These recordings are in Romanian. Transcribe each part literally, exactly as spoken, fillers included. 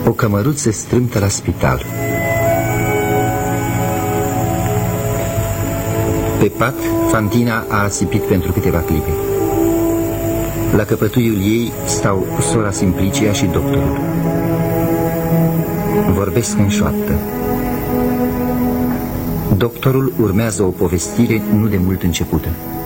O cămăruță strâmtă la spital. Pe pat, Fantina a ațipit pentru câteva clipe. La căpătuiul ei stau sora Simplicia și doctorul. Vorbesc în șoaptă. Doctorul urmează o povestire nu de mult începută.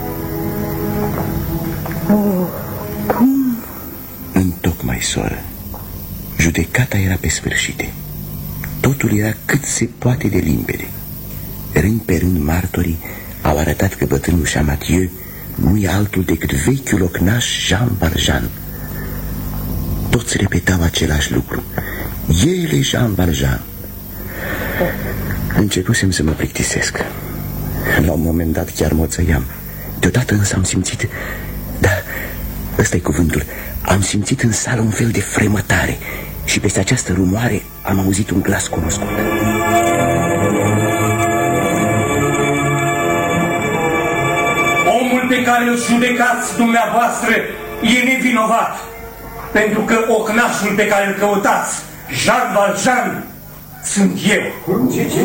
Oh, cum? Întocmai, soră. Judecata era pe sfârșite. Totul era cât se poate de limpede. Rând pe rând martorii au arătat că bătrânul Champmathieu nu e altul decât vechiul ocnaș Jean Valjean. Toți repetau același lucru. El e Jean Valjean. Începusem să mă plictisesc. La un moment dat chiar moțăiam. Deodată însă am simțit... Da, ăsta e cuvântul. Am simțit în sală un fel de fremătare. Și peste această rumoare am auzit un glas cunoscut. Omul pe care îl judecați dumneavoastră e nevinovat, pentru că ocnașul pe care îl căutați, Jean Valjean, sunt eu.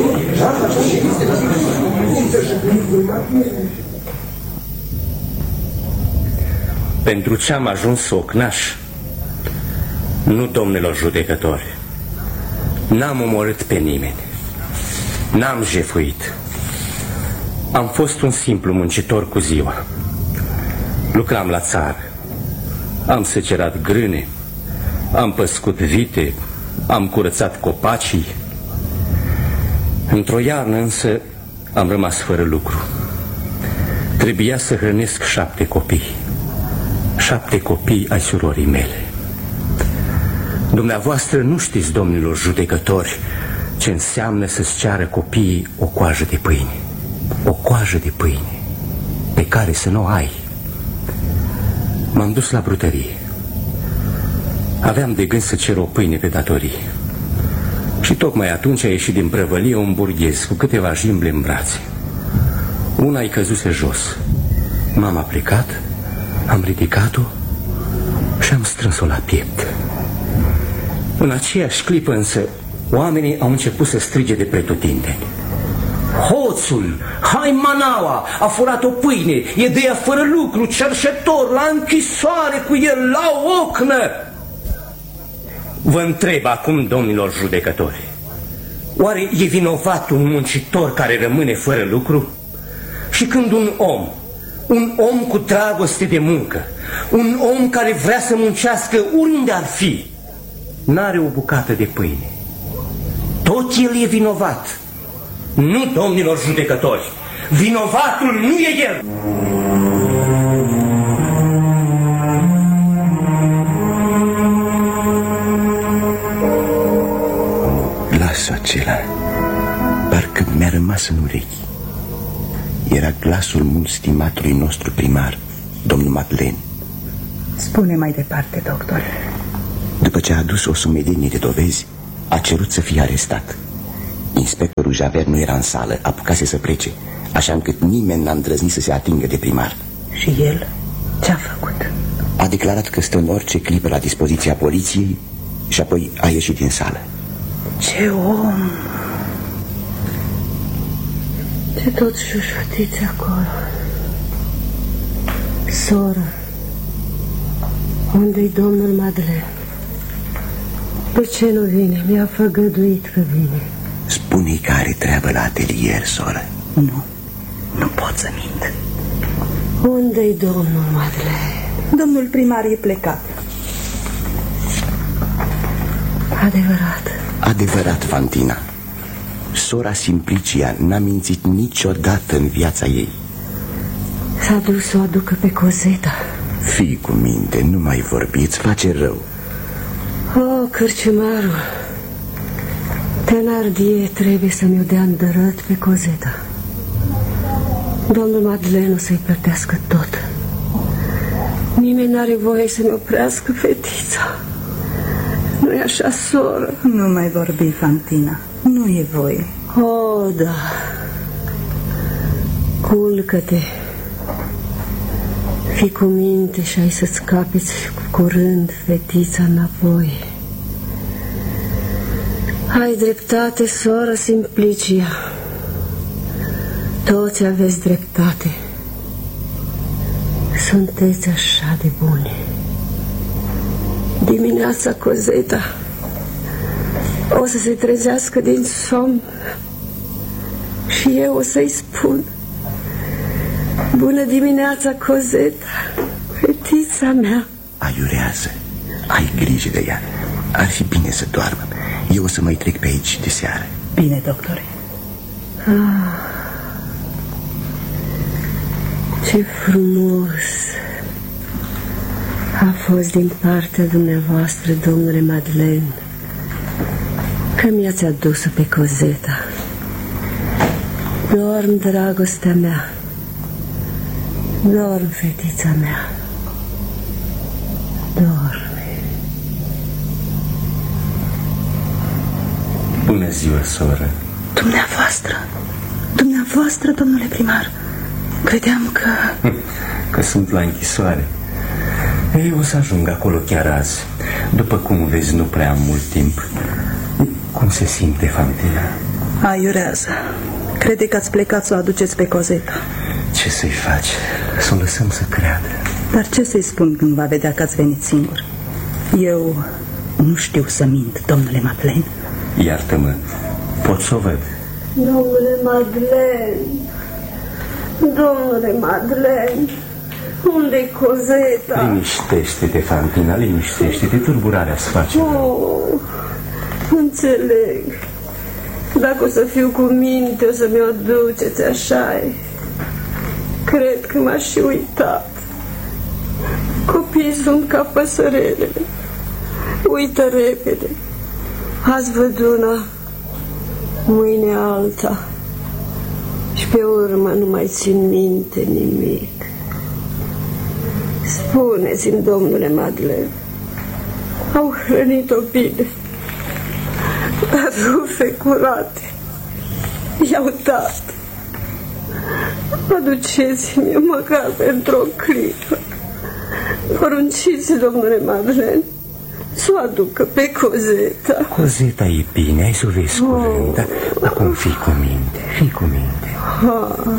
Pentru ce am ajuns ocnaș? Nu, domnilor judecători. N-am omorât pe nimeni. N-am jefuit. Am fost un simplu muncitor cu ziua. Lucram la țară. Am secerat grâne, am păscut vite, am curățat copacii. Într-o iarnă însă am rămas fără lucru. Trebuia să hrănesc șapte copii. Șapte copii ai surorii mele. Dumneavoastră nu știți, domnilor judecători, ce înseamnă să-ți ceară copiii o coajă de pâine. O coajă de pâine pe care să nu o ai. M-am dus la brutărie. Aveam de gând să cer o pâine pe datorie. Și tocmai atunci a ieșit din prăvălie un burghez cu câteva jimble în brațe. Una i căzuse jos. M-am aplicat, am ridicat-o și am strâns-o la piept. În aceeași clipă însă oamenii au început să strige de pretutindeni. Hoțul, hai manaua, a furat o pâine, e de ea fără lucru, cerșetor, la închisoare cu el, la ocnă. Vă întreb acum, domnilor judecători, oare e vinovat un muncitor care rămâne fără lucru? Și când un om, un om cu dragoste de muncă, un om care vrea să muncească oriunde ar fi, n-are o bucată de pâine, tot el e vinovat. Nu, domnilor judecători, vinovatul nu e el. Glasul acela parcă mi-a rămas în urechi. Era glasul mult stimatului nostru primar, domnul Madeleine. Spune mai departe, doctor. După ce a adus o sumedenie de dovezi, a cerut să fie arestat. Inspectorul Javert nu era în sală, apucase să plece, așa încât nimeni n-a îndrăznit să se atingă de primar. Și el ce-a făcut? A declarat că stă în orice clipă la dispoziția poliției și apoi a ieșit din sală. Ce om! Ce tot șușotiți acolo? Soră, unde-i domnul Madeleine? De ce nu vine? Mi-a făgăduit că vine. Spune-i că are treabă la atelier, soră. Nu, nu pot să mint. Unde-i domnul Madeleine? Domnul primar e plecat. Adevărat. Adevărat, Fantina. Sora Simplicia n-a mințit niciodată în viața ei. S-a dus să o aducă pe Coseta. Fii cu minte, nu mai vorbi, îți face rău. Oh, cârciumarul, Thénardier trebuie să mi-o dea îndărăt pe Coseta. Domnul Madeleine o să-i plătească tot. Nimeni n-are voie să-mi oprească fetița. Nu-i așa, soră? Nu mai vorbi, Fantina. Nu e voie. Oh, da. Culcă-te. Fii cu minte și ai să-ți capeți curând fetița înapoi. Ai dreptate, soră Simplicia. Toți aveți dreptate. Sunteți așa de bune. Dimineața Cozeta o să se trezească din somn și eu o să-i spun: bună dimineața, Cozeta, fetița mea. Aiurează, ai grijă de ea. Ar fi bine să doarmă. Eu o să mai trec pe aici de seară. Bine, doctore. Ah, ce frumos a fost din partea dumneavoastră, domnule Madeleine, că mi-ați adus-o pe Cozeta. Dorm, dragostea mea. Dorm, fetița mea. Dorme. Bună ziua, soră. Dumneavoastră, dumneavoastră, domnule primar. Credeam că... Că sunt la închisoare. Ei, o să ajung acolo chiar azi. După cum vezi, nu prea am mult timp. Cum se simte Fantina? Aiurează. Crede că ați plecat să o aduceți pe Cozeta. Ce să-i faci? Să o lăsăm să creadă. Dar ce să-i spun când va vedea că ați venit singur? Eu nu știu să mint, domnule Madeleine. Iartă-mă, pot să o văd? Domnule Madeleine, domnule Madeleine, unde-i Cozeta? Liniștește-te, Fantina, liniștește-te, tulburarea-ți face. Oh, înțeleg. Dacă o să fiu cu minte, o să mi-o duceți, așa-i. Cred că m-aș și uitat. Copiii sunt ca păsărelele. Uită repede. Azi văd una, mâine alta. Și pe urmă nu mai țin minte nimic. Spuneți-mi, domnule Madeleine, au hrănit-o bine, dar rufe curate i-au dat. Aduceți-mi măcar pentru o clipă. Porunciți, domnule Madeleine, să o aducă pe Cozeta. Cozeta e bine, ai să o vezi curând, dar acum fii cu minte, fii cu minte. Ah,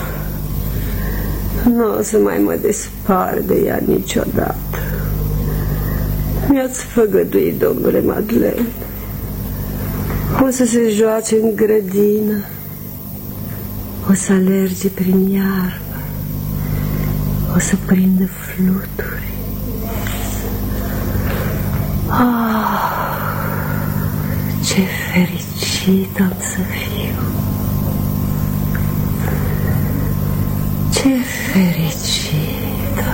nu o să mai mă despar de ea niciodată. Mi-ați făgăduit, domnule Madeleine. O să se joace în grădină, o să alerge prin iarbă, o să prindă fluturi. Ah, ce fericit am să fiu! Ce fericită!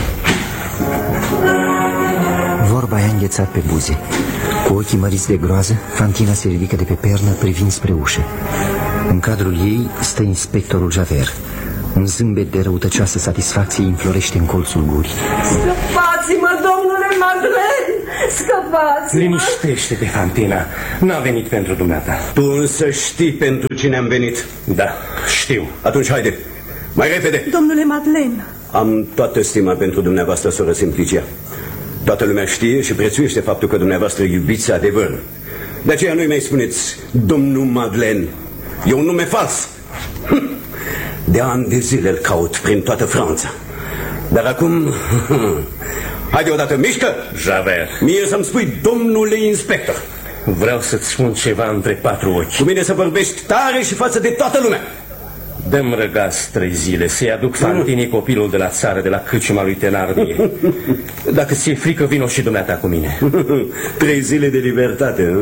Vorba i-a înghețat pe buze. Cu ochii măriți de groază, Fantina se ridică de pe pernă privind spre ușă. În cadrul ei stă inspectorul Javert. Un zâmbet de răutăcioasă satisfacție înflorește în colțul gurii. Scăpați-mă, domnule Madeleine! Scăpați-mă! Liniștește-te, Fantina. N-am venit pentru dumneata. Tu însă știi pentru cine am venit. Da, știu. Atunci haide, mai repede. Domnule Madeleine. Am toată stima pentru dumneavoastră, soră Simplicia. Toată lumea știe și prețuiește faptul că dumneavoastră iubiți adevărul. De aceea nu-i mai spuneți domnul Madeleine. E un nume fals. De ani de zile îl caut prin toată Franța. Dar acum... Haide odată, mișcă! Javert. Mie să-mi spui domnule inspector. Vreau să-ți spun ceva între patru ochi. Cu mine să vorbești tare și față de toată lumea. Dă-mi răgaz trei zile să-i aduc Fantinii copilul de la țară, de la câciuma lui Thenardier. Dacă ți-e frică, vino și dumneata cu mine. Trei zile de libertate,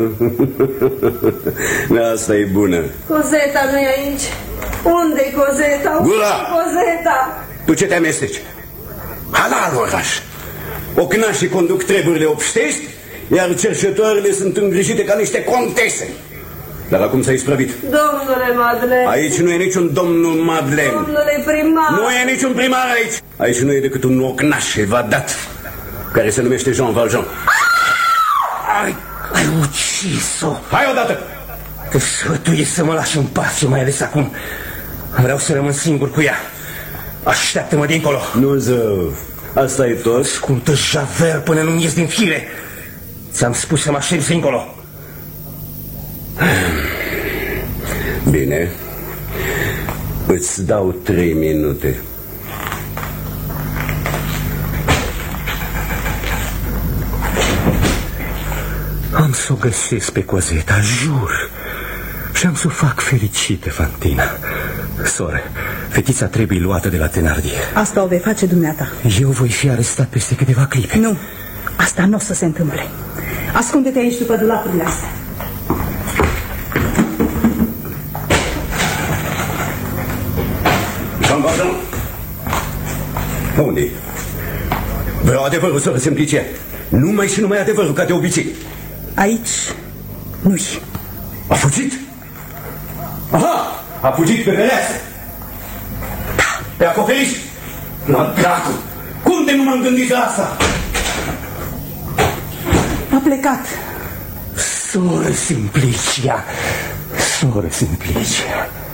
asta e bună. Cozeta nu e aici. Unde-i Cozeta? Gura! Cozeta! Tu ce te amesteci? Halal, oraș! Ocnașii conduc treburile obștești, iar cerșetoarele sunt îngrijite ca niște contese. Dar acum s-a isprăvit. Domnule Madeleine. Aici nu e niciun domnul Madeleine. Domnule primar. Nu e niciun primar aici. Aici nu e decât un ocnaș evadat, care se numește Jean Valjean. Ai, ai ucis-o. Hai odată! Te sfătuiesc să mă lași în pace, mai ales acum. Vreau să rămân singur cu ea. Așteaptă-mă dincolo. Nu, zău. Asta e tot? Ascultă, Javert, până nu-mi ies din fire. Ți-am spus să mă așezi dincolo. Bine. Îți dau trei minute. Am să o găsesc pe Cozeta, jur. Și am să o fac fericită, Fantina. Soră, fetița trebuie luată de la Thenardier. Asta o vei face dumneata. Eu voi fi arestat peste câteva clipe. Nu, asta nu o să se întâmple. Ascunde-te aici după dulapurile astea. Jean Valjean! Unde-i? Vreau adevărul, soră Simplicia. Numai și numai adevărul, ca de obicei. Aici nu-i. A fugit? Aha! A fugit pe pereasă. Da. Pe acoperiș? La dracu! Cum de nu m-am gândit la asta? A plecat. Soră Simplicia, soră Simplicia.